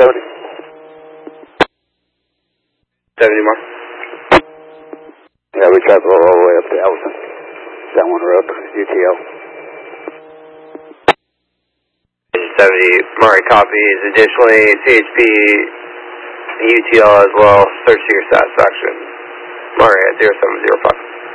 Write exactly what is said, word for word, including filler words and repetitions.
seventy. seventy more. Yeah, we tried to roll all the way up to Ellison. That one road, U T L. seventy, Murray copies. Additionally, C H P, U T L as well. Search to your satisfaction. Murray at zero seven zero five.